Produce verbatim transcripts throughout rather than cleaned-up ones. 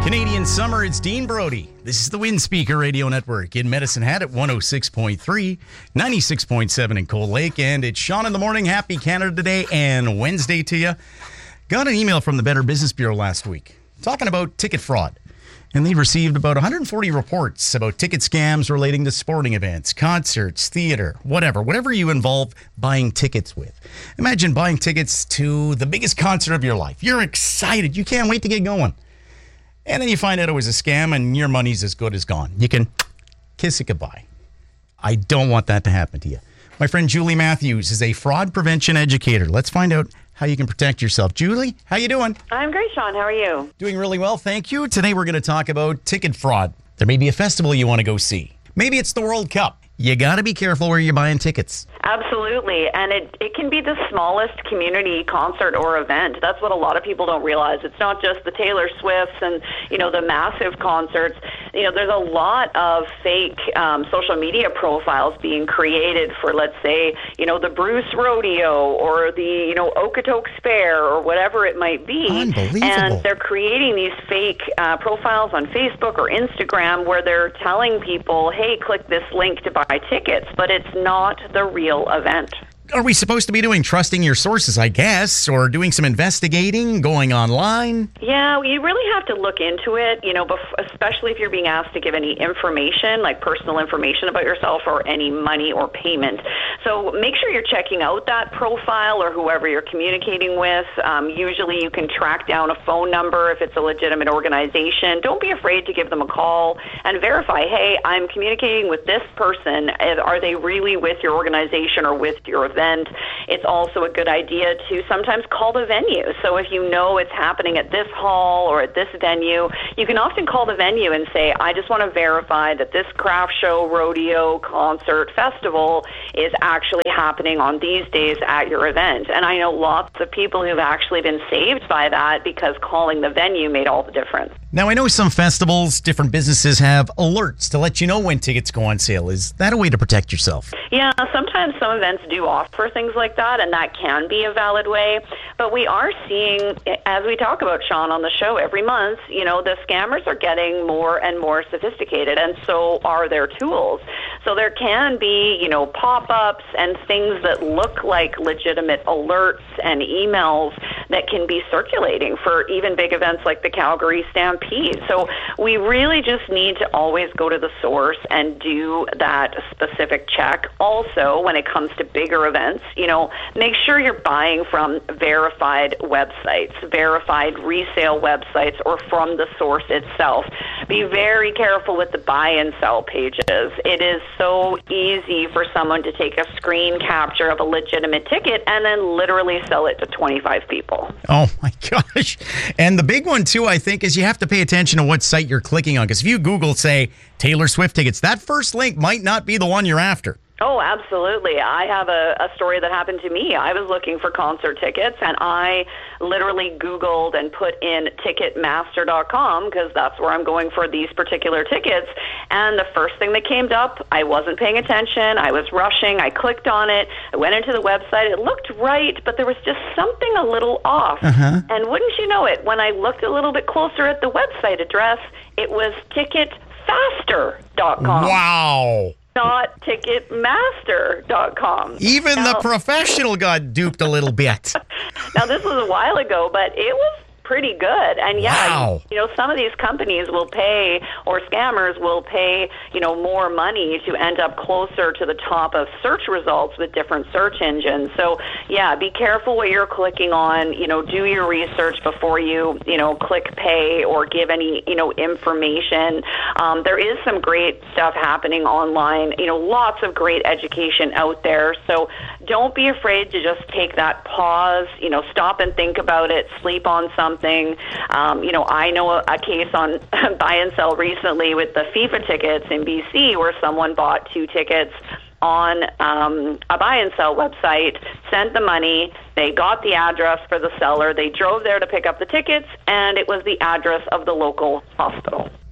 Canadian summer, it's Dean Brody. This is the Wind Speaker Radio Network in Medicine Hat at one oh six point three, ninety-six point seven in Cold Lake. And it's Sean in the morning. Happy Canada Day and Wednesday to you. Got an email from the Better Business Bureau last week talking about ticket fraud. And they received about one hundred forty reports about ticket scams relating to sporting events, concerts, theater, whatever, whatever you involve buying tickets with. Imagine buying tickets to the biggest concert of your life. You're excited. You can't wait to get going. And then you find out it was a scam and your money's as good as gone. You can kiss it goodbye. I don't want that to happen to you. My friend Julie Matthews is a fraud prevention educator. Let's find out how you can protect yourself. Julie, how you doing? I'm great, Sean. How are you? Doing really well, thank you. Today we're going to talk about ticket fraud. There may be a festival you want to go see. Maybe it's the World Cup. You got to be careful where you're buying tickets. Absolutely. And it, it can be the smallest community concert or event. That's what a lot of people don't realize. It's not just the Taylor Swifts and, you know, the massive concerts. You know, there's a lot of fake um, social media profiles being created for, let's say, you know, the Bruce Rodeo or the, you know, Okotoks Fair or whatever it might be. Unbelievable. And they're creating these fake uh, profiles on Facebook or Instagram where they're telling people, hey, click this link to buy tickets, but it's not the real event. Are we supposed to be doing trusting your sources, I guess, or doing some investigating, going online? Yeah, you really have to look into it, you know, bef- especially if you're being asked to give any information, like personal information about yourself or any money or payment. So make sure you're checking out that profile or whoever you're communicating with. Um, usually you can track down a phone number if it's a legitimate organization. Don't be afraid to give them a call and verify, hey, I'm communicating with this person. Are they really with your organization or with your event? It's also a good idea to sometimes call the venue. So if you know it's happening at this hall or at this venue, you can often call the venue and say, I just want to verify that this craft show, rodeo, concert, festival is actually happening on these days at your event. And I know lots of people who've actually been saved by that because calling the venue made all the difference. Now, I know some festivals, different businesses have alerts to let you know when tickets go on sale. Is that a way to protect yourself? Yeah, sometimes some events do offer things like that, and that can be a valid way. But we are seeing, as we talk about, Sean, on the show every month, you know, the scammers are getting more and more sophisticated, and so are their tools. So there can be, you know, pop-ups and things that look like legitimate alerts and emails that can be circulating for even big events like the Calgary Stampede. So we really just need to always go to the source and do that specific check. Also, when it comes to bigger events, you know, make sure you're buying from verified websites, verified resale websites, or from the source itself. Be very careful with the buy and sell pages. It is so easy for someone to take a screen capture of a legitimate ticket and then literally sell it to twenty-five people. Oh my gosh. And the big one too, I think, is you have to pay attention to what site you're clicking on. Because if you Google, say, Taylor Swift tickets, that first link might not be the one you're after. Oh, absolutely. I have a, a story that happened to me. I was looking for concert tickets, and I literally Googled and put in ticketmaster dot com because that's where I'm going for these particular tickets. And the first thing that came up, I wasn't paying attention. I was rushing. I clicked on it. I went into the website. It looked right, but there was just something a little off. Uh-huh. And wouldn't you know it, when I looked a little bit closer at the website address, it was ticketfaster dot com. Wow. Not ticketmaster dot com. Even now, the professional got duped a little bit. Now, this was a while ago, but it was pretty good. And yeah, wow. you know, some of these companies will pay, or scammers will pay, you know, more money to end up closer to the top of search results with different search engines. So yeah, be careful what you're clicking on. You know, do your research before you, you know, click pay or give any, you know, information. Um, there is some great stuff happening online, you know, lots of great education out there. So don't be afraid to just take that pause, you know, stop and think about it, sleep on something. Um, you know, I know a, a case on buy and sell recently with the FIFA tickets in B C where someone bought two tickets on um, a buy and sell website, sent the money, they got the address for the seller, they drove there to pick up the tickets, and it was the address of the local hospital.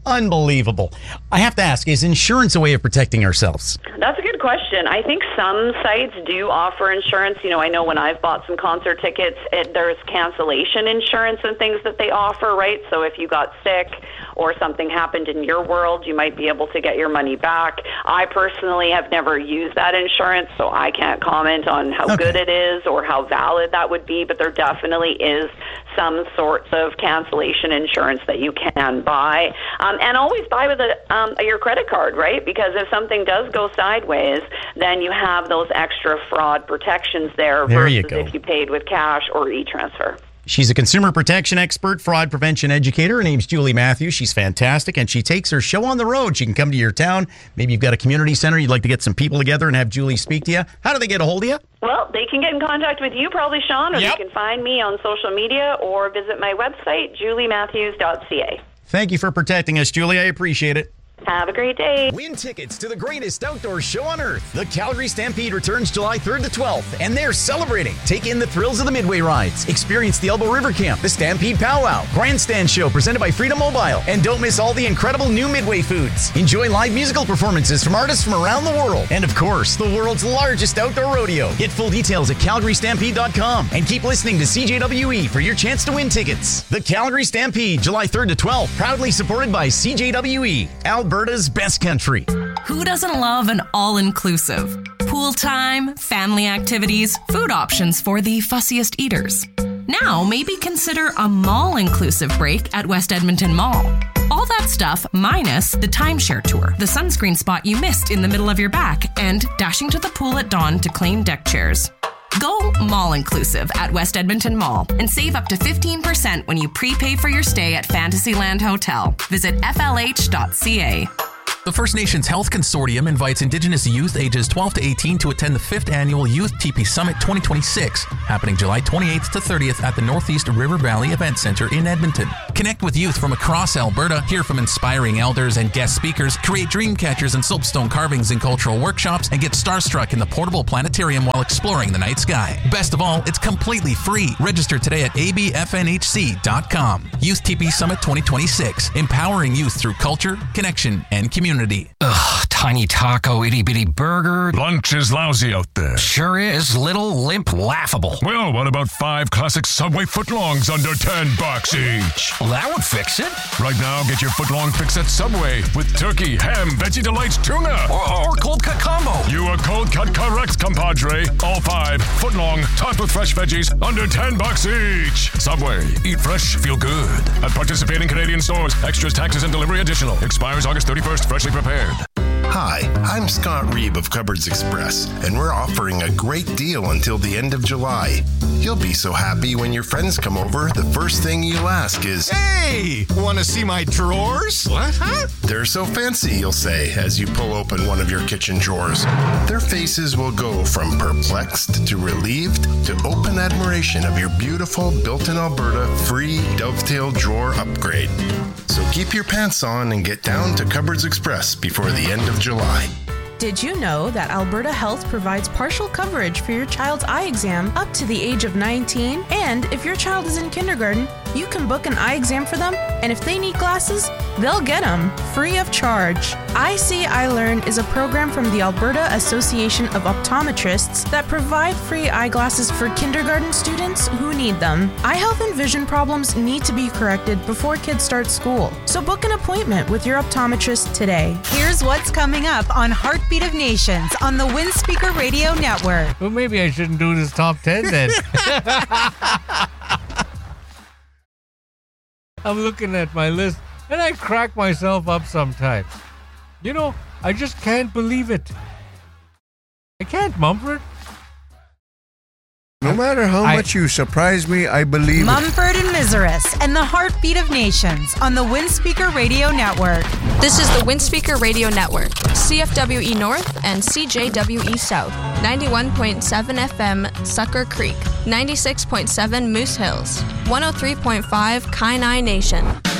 Unbelievable. I have to ask, is insurance a way of protecting ourselves? That's a good question. I think some sites do offer insurance. You know, I know when I've bought some concert tickets, it, there's cancellation insurance and things that they offer, right? So if you got sick or something happened in your world, you might be able to get your money back. I personally have never used that insurance, so I can't comment on how Okay. good it is or how valid that would be, but there definitely is some sorts of cancellation insurance that you can buy. Um, and always buy with a, um, your credit card, right? Because if something does go sideways, then you have those extra fraud protections there, There versus you go. if you paid with cash or e-transfer. She's a consumer protection expert, fraud prevention educator. Her name's Julie Matthews. She's fantastic, and she takes her show on the road. She can come to your town. Maybe you've got a community center. You'd like to get some people together and have Julie speak to you. How do they get a hold of you? Well, they can get in contact with you, probably, Sean, or Yep. they can find me on social media or visit my website, julie matthews dot c a. Thank you for protecting us, Julie. I appreciate it. Have a great day. Win tickets to the greatest outdoor show on earth. The Calgary Stampede returns July third to twelfth, and they're celebrating. Take in the thrills of the Midway rides. Experience the Elbow River Camp, the Stampede Powwow, Grandstand Show presented by Freedom Mobile, and don't miss all the incredible new Midway foods. Enjoy live musical performances from artists from around the world, and of course, the world's largest outdoor rodeo. Get full details at calgary stampede dot com, and keep listening to C J W E for your chance to win tickets. The Calgary Stampede, July third to twelfth, proudly supported by C J W E, Alberta's best country. Who doesn't love an all-inclusive? Pool time, family activities, food options for the fussiest eaters. Now, maybe consider a mall-inclusive break at West Edmonton Mall. All that stuff minus the timeshare tour, the sunscreen spot you missed in the middle of your back, and dashing to the pool at dawn to claim deck chairs. Go mall-inclusive at West Edmonton Mall and save up to fifteen percent when you prepay for your stay at Fantasyland Hotel. Visit f l h dot c a. The First Nations Health Consortium invites Indigenous youth ages twelve to eighteen to attend the fifth Annual Youth T P Summit twenty twenty-six, happening July twenty-eighth to thirtieth at the Northeast River Valley Event Center in Edmonton. Connect with youth from across Alberta, hear from inspiring elders and guest speakers, create dream catchers and soapstone carvings in cultural workshops, and get starstruck in the portable planetarium while exploring the night sky. Best of all, it's completely free. Register today at a b f n h c dot com. Youth T P Summit twenty twenty-six, empowering youth through culture, connection, and community. Ugh, tiny taco, itty bitty burger. Lunch is lousy out there. Sure is. Little, limp, laughable. Well, what about five classic Subway footlongs under ten bucks each? Well, that would fix it. Right now, get your footlong fix at Subway with turkey, ham, Veggie Delights, tuna. Or, or cold cut combo. You are cold cut correct, compadre. All five footlong, topped with fresh veggies, under ten bucks each. Subway, eat fresh, feel good. At participating Canadian stores, extras, taxes, and delivery additional. Expires August thirty-first. Freshly prepared. Hi, I'm Scott Reeb of Cupboards Express, and we're offering a great deal until the end of July. You'll be so happy when your friends come over, the first thing you'll ask is, Hey, want to see my drawers? What? Huh? "They're so fancy," you'll say as you pull open one of your kitchen drawers. Their faces will go from perplexed to relieved to open admiration of your beautiful built-in Alberta free dovetail drawer upgrade. So keep your pants on and get down to Cupboards Express before the end of July. Did you know that Alberta Health provides partial coverage for your child's eye exam up to the age of nineteen? And if your child is in kindergarten, you can book an eye exam for them, and if they need glasses, they'll get them free of charge. I See, I Learn is a program from the Alberta Association of Optometrists that provide free eyeglasses for kindergarten students who need them. Eye health and vision problems need to be corrected before kids start school, so book an appointment with your optometrist today. Here's what's coming up on Heartbeat of Nations on the Windspeaker Radio Network. Well, maybe I shouldn't do this top ten then. I'm looking at my list and I crack myself up sometimes. You know, I just can't believe it. I can't, Mumford. No matter how I- much you surprise me, I believe it. Mumford and Miseris and the Heartbeat of Nations on the Windspeaker Radio Network. This is the Windspeaker Radio Network, C F W E North and C J W E South, ninety-one point seven F M Sucker Creek, ninety-six point seven Moose Hills, one oh three point five Kainai Nation.